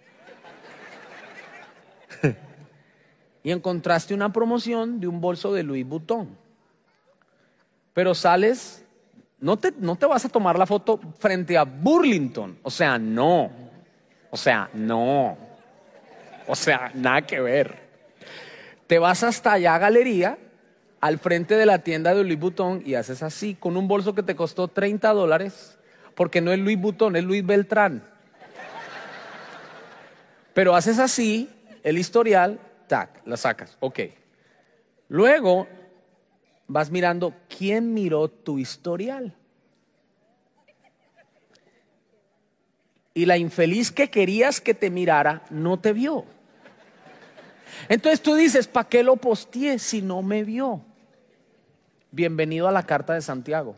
Y encontraste una promoción de un bolso de Louis Vuitton. Pero sales, no te, no te vas a tomar la foto frente a Burlington. O sea, no. O sea, no. O sea, nada que ver. Te vas hasta allá a Galería, al frente de la tienda de Louis Vuitton, y haces así, con un bolso que te costó treinta dólares, porque no es Louis Vuitton, es Louis Beltrán. Pero haces así, el historial, tac, la sacas, ok. Luego vas mirando quién miró tu historial. Y la infeliz que querías que te mirara no te vio. Entonces tú dices, ¿para qué lo posteé si no me vio? Bienvenido a la carta de Santiago.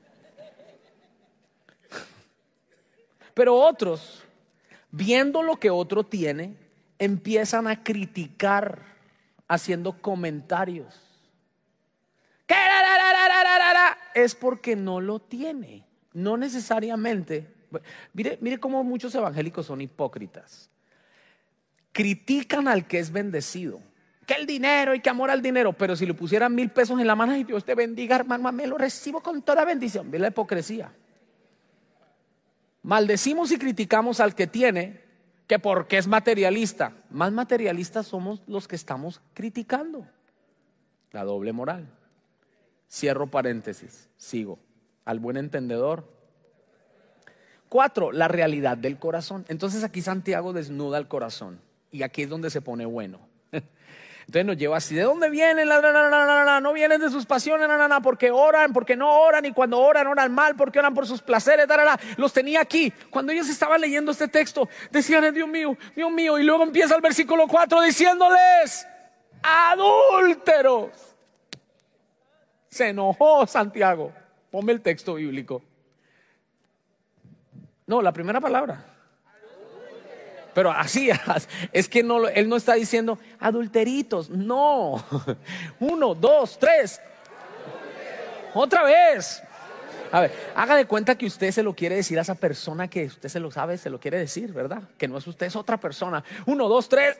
Pero otros, viendo lo que otro tiene, empiezan a criticar, haciendo comentarios. ¿Qué? Es porque no lo tiene. No necesariamente. Mire, mire cómo muchos evangélicos son hipócritas. Critican al que es bendecido. Que el dinero y que amor al dinero. Pero si le pusieran mil pesos en la mano, y Dios te bendiga, hermano, me lo recibo con toda bendición. Ve la hipocresía. Maldecimos y criticamos al que tiene, que porque es materialista. Más materialistas somos los que estamos criticando. La doble moral. Cierro paréntesis, sigo. Al buen entendedor. Cuatro, la realidad del corazón. Entonces aquí Santiago desnuda el corazón. Y aquí es donde se pone bueno. Entonces nos lleva así, ¿de dónde vienen? La, la, la, la, la, la, no vienen de sus pasiones, la, la, la, porque oran, porque no oran, y cuando oran, oran mal, porque oran por sus placeres, la, la, la. Los tenía aquí. Cuando ellos estaban leyendo este texto, decían, Dios mío, Dios mío, y luego empieza el versículo cuatro diciéndoles, adúlteros. Se enojó Santiago. Ponme el texto bíblico. No, la primera palabra. Pero así, es que no, él no está diciendo adulteritos, no. Uno, dos, tres. Otra vez. A ver, haga de cuenta que usted se lo quiere decir a esa persona que usted se lo sabe, se lo quiere decir, ¿verdad? Que no es usted, es otra persona. Uno, dos, tres.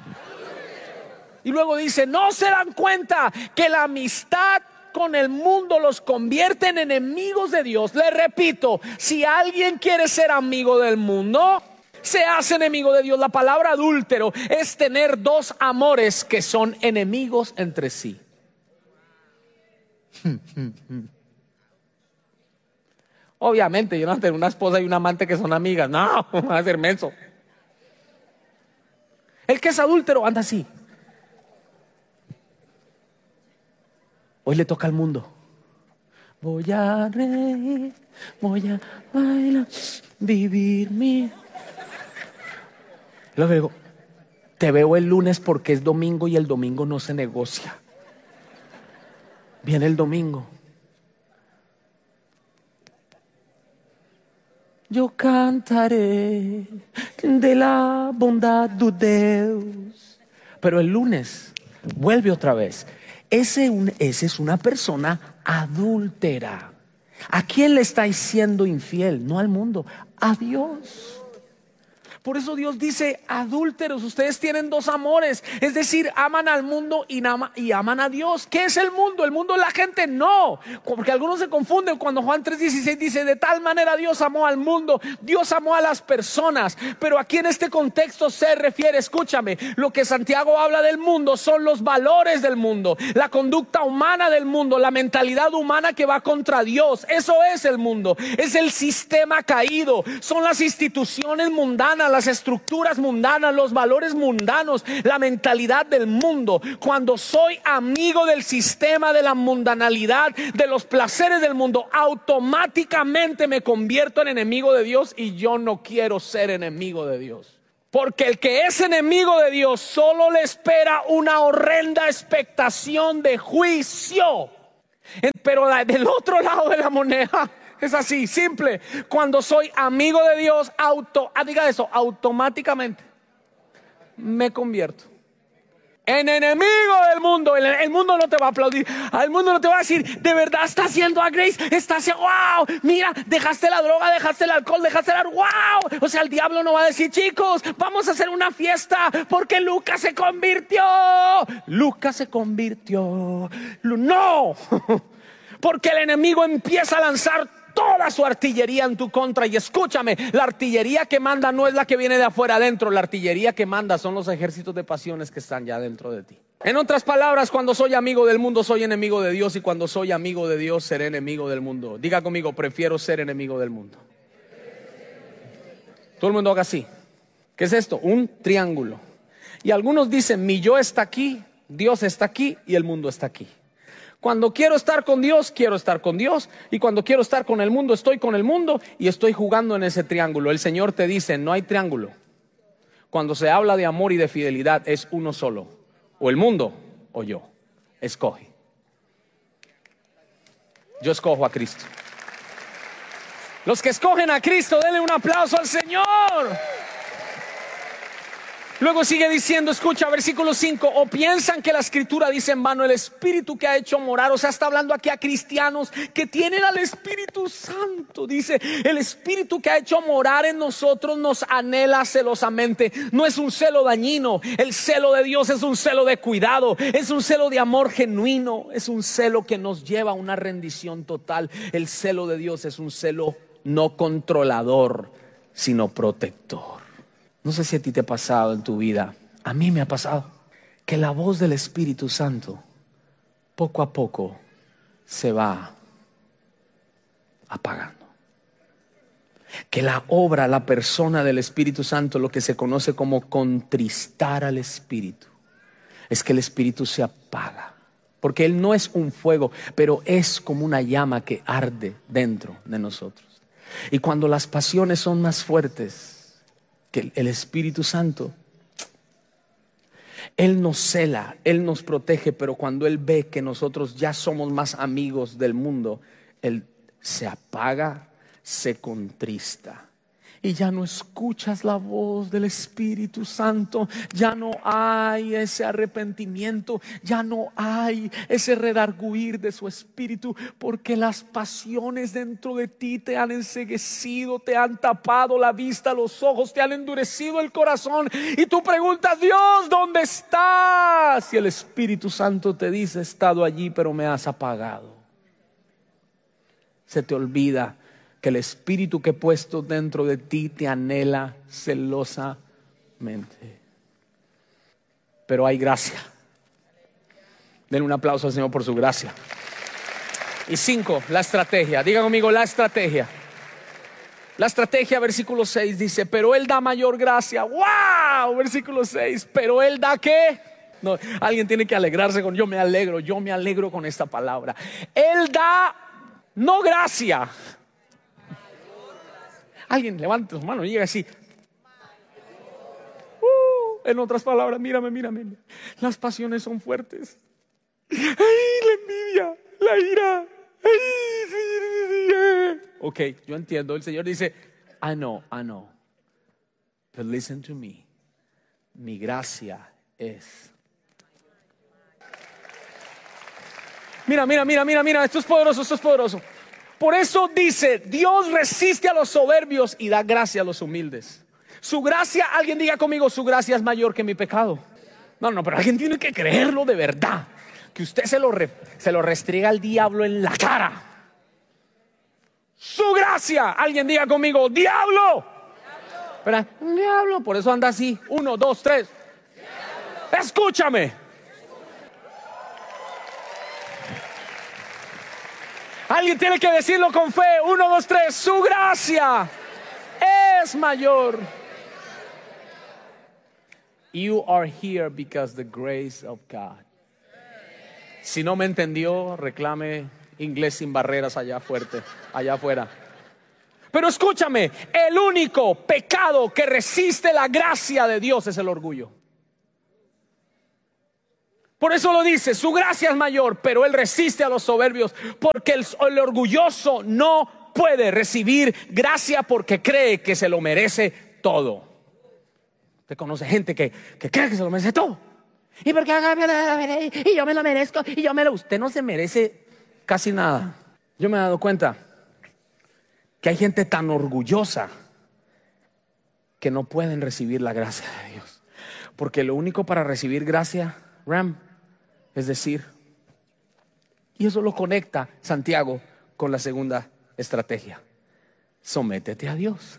Y luego dice, ¿no se dan cuenta que la amistad con el mundo los convierte en enemigos de Dios? Le repito, si alguien quiere ser amigo del mundo, se hace enemigo de Dios. La palabra adúltero es tener dos amores que son enemigos entre sí. Obviamente yo no voy a tener una esposa y un amante que son amigas. No, va a ser menso. El que es adúltero anda así. Hoy le toca al mundo. Voy a reír, voy a bailar, vivir mi... Luego digo, te veo el lunes porque es domingo y el domingo no se negocia. Viene el domingo. Yo cantaré de la bondad de Dios. Pero el lunes vuelve otra vez. Ese, un, ese es una persona adúltera. ¿A quién le estáis siendo infiel? No al mundo, a Dios. Por eso Dios dice, adúlteros, ustedes tienen dos amores. Es decir, aman al mundo y, ama, y aman a Dios. ¿Qué es el mundo? ¿El mundo es la gente? No, porque algunos se confunden cuando Juan tres dieciséis dice, de tal manera Dios amó al mundo. Dios amó a las personas. Pero aquí en este contexto se refiere, escúchame, lo que Santiago habla del mundo son los valores del mundo, la conducta humana del mundo, la mentalidad humana que va contra Dios. Eso es el mundo, es el sistema caído, son las instituciones mundanas, las estructuras mundanas, los valores mundanos, la mentalidad del mundo. Cuando soy amigo del sistema, de la mundanalidad, de los placeres del mundo, automáticamente me convierto en enemigo de Dios, y yo no quiero ser enemigo de Dios. Porque el que es enemigo de Dios solo le espera una horrenda expectación de juicio. Pero del otro lado de la moneda es así, simple. Cuando soy amigo de Dios, auto, ah, diga eso, automáticamente me convierto en enemigo del mundo. El, el mundo no te va a aplaudir. El mundo no te va a decir, de verdad está haciendo a Grace, está haciendo, wow, mira, dejaste la droga, dejaste el alcohol, dejaste el, wow. O sea, el diablo no va a decir, chicos, vamos a hacer una fiesta porque Lucas se convirtió. Lucas se convirtió. No, porque el enemigo empieza a lanzar toda su artillería en tu contra. Y escúchame, la artillería que manda no es la que viene de afuera adentro. La artillería que manda son los ejércitos de pasiones que están ya dentro de ti. En otras palabras, cuando soy amigo del mundo, soy enemigo de Dios. Y cuando soy amigo de Dios, seré enemigo del mundo. Diga conmigo, prefiero ser enemigo del mundo. Todo el mundo haga así. ¿Qué es esto? Un triángulo. Y algunos dicen, mi yo está aquí, Dios está aquí y el mundo está aquí. Cuando quiero estar con Dios, quiero estar con Dios. Y cuando quiero estar con el mundo, estoy con el mundo. Y estoy jugando en ese triángulo. El Señor te dice, no hay triángulo. Cuando se habla de amor y de fidelidad, es uno solo. O el mundo o yo. Escoge. Yo escojo a Cristo. Los que escogen a Cristo, denle un aplauso al Señor. Luego sigue diciendo, escucha, versículo cinco, o piensan que la escritura dice en vano, el Espíritu que ha hecho morar. O sea, está hablando aquí a cristianos que tienen al Espíritu Santo. Dice, el Espíritu que ha hecho morar en nosotros nos anhela celosamente. No es un celo dañino. El celo de Dios es un celo de cuidado, es un celo de amor genuino, es un celo que nos lleva a una rendición total. El celo de Dios es un celo no controlador, sino protector. No sé si a ti te ha pasado en tu vida, a mí me ha pasado, que la voz del Espíritu Santo poco a poco se va apagando. Que la obra, la persona del Espíritu Santo, lo que se conoce como contristar al Espíritu, es que el Espíritu se apaga. Porque Él no es un fuego, pero es como una llama que arde dentro de nosotros. Y cuando las pasiones son más fuertes que el Espíritu Santo, Él nos cela, Él nos protege, pero cuando Él ve que nosotros ya somos más amigos del mundo, Él se apaga, se contrista. Y ya no escuchas la voz del Espíritu Santo, ya no hay ese arrepentimiento, ya no hay ese redarguir de su Espíritu, porque las pasiones dentro de ti te han enceguecido, te han tapado la vista, los ojos, te han endurecido el corazón. Y tú preguntas, Dios, ¿dónde estás? Y el Espíritu Santo te dice, he estado allí, pero me has apagado. Se te olvida que el Espíritu que he puesto dentro de ti te anhela celosamente. Pero hay gracia. Den un aplauso al Señor por su gracia. Y cinco, la estrategia. Diga conmigo, la estrategia. La estrategia, versículo seis dice, pero Él da mayor gracia. ¡Wow! Versículo seis, pero Él da ¿qué? No, alguien tiene que alegrarse con, yo me alegro, yo me alegro con esta palabra. Él da no gracia. Alguien levante su mano y diga así. Uh, en otras palabras, mírame, mírame. Las pasiones son fuertes. Ay, la envidia, la ira. Ay, sí, sí, sí, eh. Ok, yo entiendo. El Señor dice, I know, I know. But listen to me. Mi gracia es. Mira, mira, mira, mira, mira. Esto es poderoso, esto es poderoso. Por eso dice, Dios resiste a los soberbios y da gracia a los humildes. Su gracia, alguien diga conmigo, su gracia es mayor que mi pecado. No, no, pero alguien tiene que creerlo de verdad. Que usted se lo, re, se lo restriega al diablo en la cara. Su gracia, alguien diga conmigo, diablo. Espera, diablo, por eso anda así. Uno, dos, tres. Diablo. Escúchame. Alguien tiene que decirlo con fe. Uno, dos, tres. Su gracia es mayor You are here because the grace of God. Si no me entendió, reclame inglés sin barreras allá fuerte, allá afuera. Pero escúchame, el único pecado que resiste la gracia de Dios es el orgullo. Por eso lo dice, su gracia es mayor, pero Él resiste a los soberbios, porque el, el orgulloso no puede recibir gracia porque cree que se lo merece todo. Usted conoce gente que, que cree que se lo merece todo. Y porque y yo me lo merezco, y yo me lo... Usted no se merece casi nada. Yo me he dado cuenta que hay gente tan orgullosa que no pueden recibir la gracia de Dios. Porque lo único para recibir gracia, Ram, es decir, y eso lo conecta Santiago con la segunda estrategia: sométete a Dios.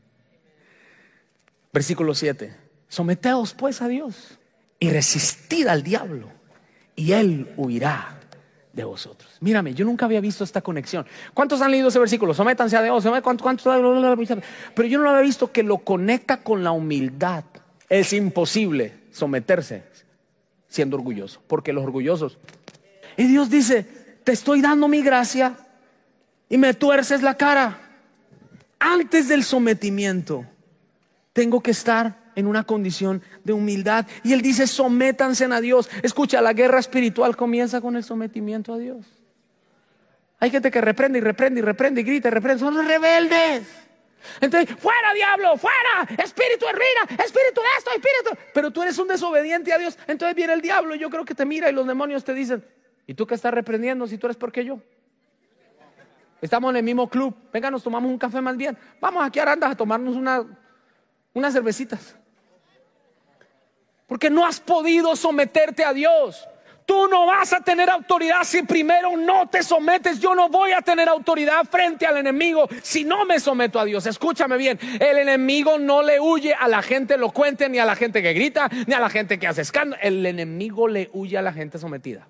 Versículo siete: someteos pues a Dios y resistid al diablo y él huirá de vosotros. Mírame, yo nunca había visto esta conexión. ¿Cuántos han leído ese versículo? Sométanse a Dios. ¿Cuántos, cuántos? Pero yo no lo había visto que lo conecta con la humildad. Es imposible someterse siendo orgulloso, porque los orgullosos, y Dios dice, te estoy dando mi gracia y me tuerces la cara. Antes del sometimiento tengo que estar en una condición de humildad, y Él dice, sométanse a Dios. Escucha, la guerra espiritual comienza con el sometimiento a Dios. Hay gente que reprende y reprende y reprende y grita y reprende, son los rebeldes. Entonces, fuera diablo, fuera, espíritu de ruina, espíritu de esto, espíritu. Pero tú eres un desobediente a Dios. Entonces viene el diablo y yo creo que te mira y los demonios te dicen, ¿y tú qué estás reprendiendo si tú eres peor que yo? Estamos en el mismo club, venga, nos tomamos un café más bien. Vamos aquí a Arandas a tomarnos una, unas cervecitas. Porque no has podido someterte a Dios. Tú no vas a tener autoridad si primero no te sometes. Yo no voy a tener autoridad frente al enemigo si no me someto a Dios. Escúchame bien, el enemigo no le huye a la gente elocuente, ni a la gente que grita, ni a la gente que hace escándalo. El enemigo le huye a la gente sometida.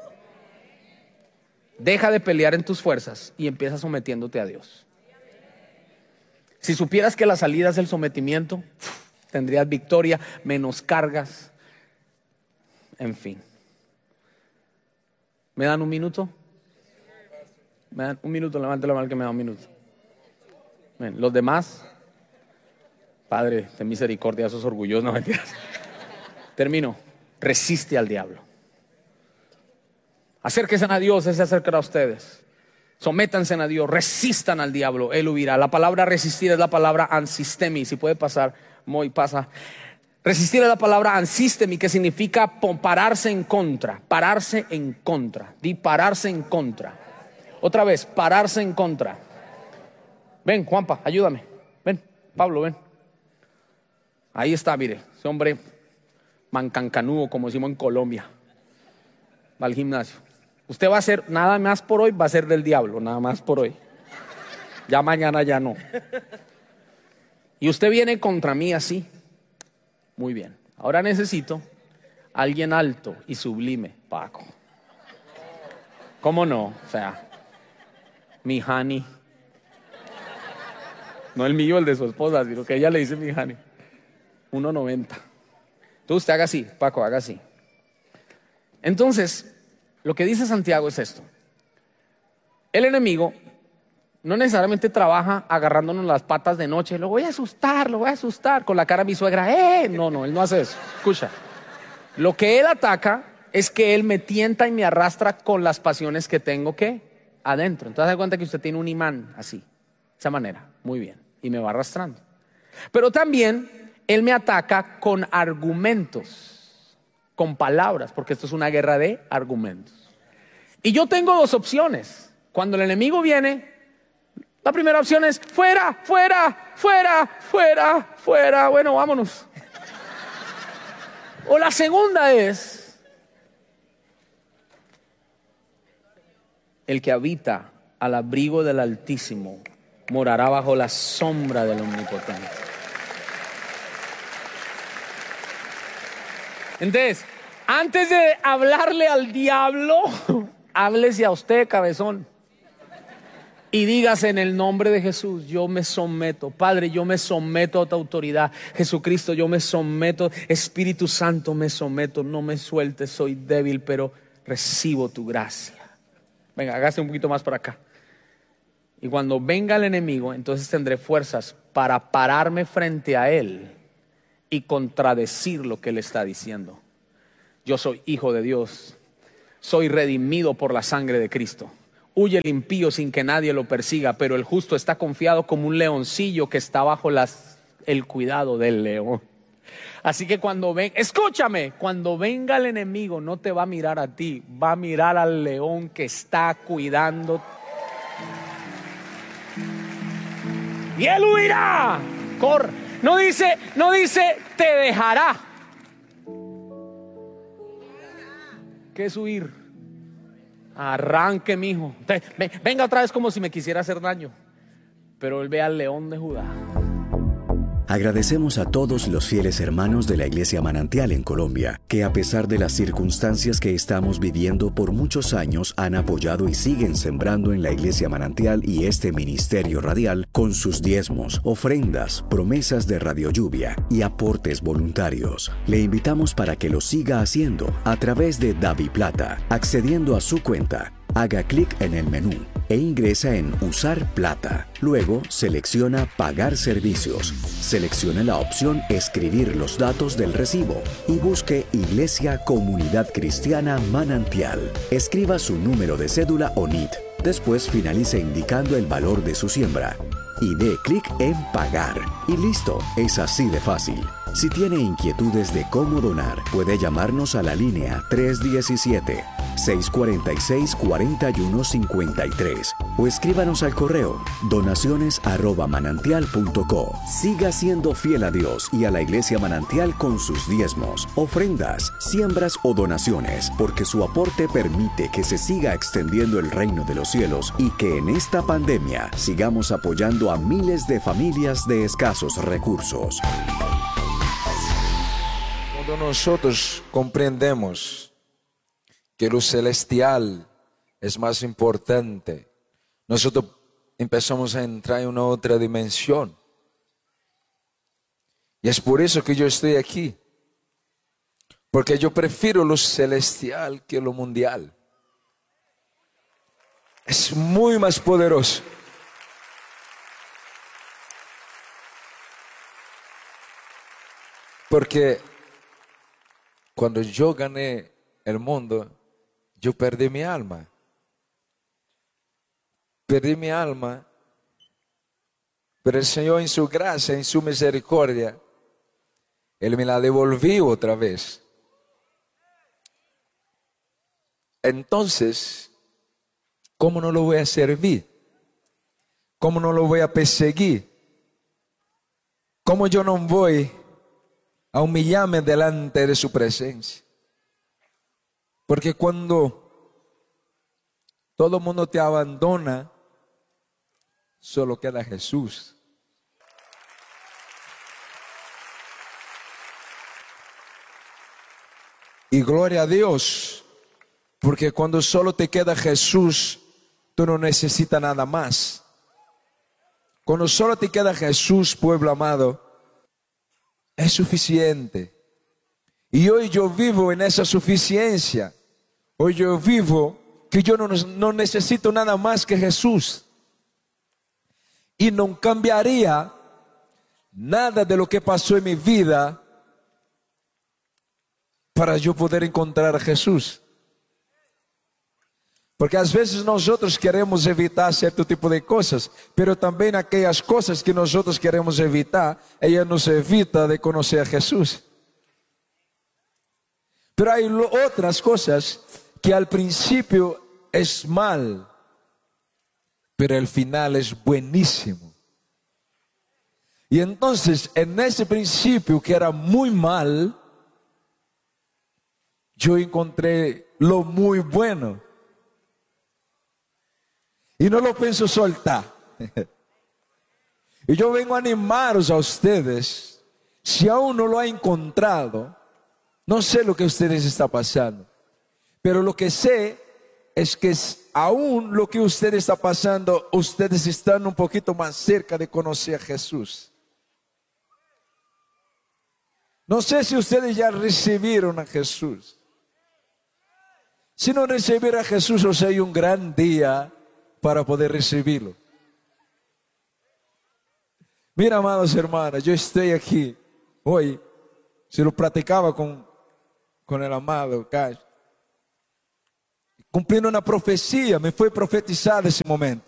Deja de pelear en tus fuerzas y empieza sometiéndote a Dios. Si supieras que la salida es el sometimiento, tendrías victoria, menos cargas, en fin. ¿Me dan un minuto? ¿Me dan un minuto? Levante la mano que me da un minuto. Bien, los demás, Padre, ten misericordia, esos orgullosos, no mentiras. Termino. Resiste al diablo. Acérquense a Dios, Él se acercará a ustedes. Sométanse a Dios, resistan al diablo, Él huirá. La palabra resistir es la palabra ansistemi. Si puede pasar, muy pasa. Resistir es la palabra ansistemi, que significa pararse en contra, pararse en contra, di pararse en contra. Otra vez, pararse en contra. Ven, Juanpa, ayúdame. Ven, Pablo, ven. Ahí está, mire, ese hombre mancancanudo, como decimos en Colombia. Va al gimnasio. Usted va a hacer nada más por hoy, va a ser del diablo, nada más por hoy. Ya mañana ya no. Y usted viene contra mí así. Muy bien. Ahora necesito a alguien alto y sublime, Paco. ¿Cómo no? O sea, mi honey. No el mío, el de su esposa, sino que ella le dice mi honey. uno noventa. Entonces usted haga así, Paco, haga así. Entonces, lo que dice Santiago es esto. El enemigo no necesariamente trabaja agarrándonos las patas de noche. Lo voy a asustar, lo voy a asustar. Con la cara de mi suegra. ¡Eh! No, no, él no hace eso. Escucha. Lo que él ataca es que él me tienta y me arrastra con las pasiones que tengo que adentro. Entonces, se da cuenta que usted tiene un imán así. De esa manera. Muy bien. Y me va arrastrando. Pero también él me ataca con argumentos. Con palabras. Porque esto es una guerra de argumentos. Y yo tengo dos opciones. Cuando el enemigo viene, la primera opción es fuera, fuera, fuera, fuera, fuera. Bueno, vámonos. O la segunda es el que habita al abrigo del Altísimo morará bajo la sombra del Omnipotente. Entonces, antes de hablarle al diablo, háblese a usted, cabezón. y digas en el nombre de Jesús: yo me someto, Padre, yo me someto a tu autoridad. Jesucristo, yo me someto. Espíritu Santo, me someto. No me sueltes, soy débil, pero recibo tu gracia. Venga, hágase un poquito más para acá. Y cuando venga el enemigo, entonces tendré fuerzas para pararme frente a él y contradecir lo que él está diciendo. Yo soy hijo de Dios, soy redimido por la sangre de Cristo. Huye el impío sin que nadie lo persiga, pero el justo está confiado como un leoncillo que está bajo las, el cuidado del león. Así que cuando ven, escúchame, cuando venga el enemigo no te va a mirar a ti, va a mirar al león que está cuidando. Y él huirá. Corre. No dice, no dice te dejará. ¿Qué es huir? Arranque, mijo. Venga otra vez como si me quisiera hacer daño. Pero él ve al león de Judá. Agradecemos a todos los fieles hermanos de la Iglesia Manantial en Colombia, que a pesar de las circunstancias que estamos viviendo por muchos años han apoyado y siguen sembrando en la Iglesia Manantial y este ministerio radial con sus diezmos, ofrendas, promesas de Radio Lluvia y aportes voluntarios. Le invitamos para que lo siga haciendo a través de DaviPlata, accediendo a su cuenta. Haga clic en el menú e ingresa en Usar Plata. Luego selecciona Pagar servicios. Seleccione la opción Escribir los datos del recibo y busque Iglesia Comunidad Cristiana Manantial. Escriba su número de cédula o N I T. Después finalice indicando el valor de su siembra y dé clic en Pagar. Y listo, es así de fácil. Si tiene inquietudes de cómo donar, puede llamarnos a la línea tres uno siete, seis cuatro seis, cuatro uno cinco tres o escríbanos al correo donaciones arroba manantial punto co. Siga siendo fiel a Dios y a la Iglesia Manantial con sus diezmos, ofrendas, siembras o donaciones, porque su aporte permite que se siga extendiendo el reino de los cielos y que en esta pandemia sigamos apoyando a miles de familias de escasos recursos. Cuando nosotros comprendemos que lo celestial es más importante, nosotros empezamos a entrar en una otra dimensión. Y es por eso que yo estoy aquí. Porque yo prefiero lo celestial que lo mundial. Es muy más poderoso. Porque cuando yo gané el mundo, yo perdí mi alma. Perdí mi alma, pero el Señor en su gracia, en su misericordia, Él me la devolvió otra vez. Entonces, ¿cómo no lo voy a servir? ¿Cómo no lo voy a perseguir? ¿Cómo yo no voy a humillarme delante de su presencia? Porque cuando todo el mundo te abandona, solo queda Jesús. Y gloria a Dios, porque cuando solo te queda Jesús, tú no necesitas nada más. Cuando solo te queda Jesús, pueblo amado, es suficiente. Y hoy yo vivo en esa suficiencia. Hoy yo vivo que yo no, no necesito nada más que Jesús. Y no cambiaría nada de lo que pasó en mi vida para yo poder encontrar a Jesús. Porque a veces nosotros queremos evitar cierto tipo de cosas, pero también aquellas cosas que nosotros queremos evitar, ella nos evita de conocer a Jesús. Pero hay otras cosas que al principio es mal, pero al final es buenísimo. Y entonces en ese principio que era muy mal, yo encontré lo muy bueno. Y no lo pienso soltar. Y yo vengo a animaros a ustedes. Si aún no lo ha encontrado, no sé lo que a ustedes está pasando, pero lo que sé es que aún lo que usted está pasando, ustedes están un poquito más cerca de conocer a Jesús. No sé si ustedes ya recibieron a Jesús. Si no recibir a Jesús, o sea, hay un gran día para poder recibirlo. Mira, amados hermanos, yo estoy aquí hoy, se lo platicaba con, con el amado Cash, cumpliendo una profecía, me fue profetizado ese momento.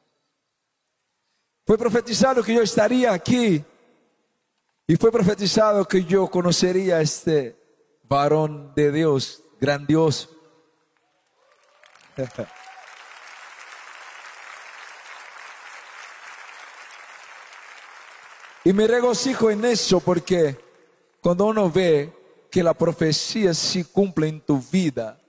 Fue profetizado que yo estaría aquí y fue profetizado que yo conocería a este varón de Dios grandioso. Y me regocijo en eso porque cuando uno ve que la profecía se cumple en tu vida,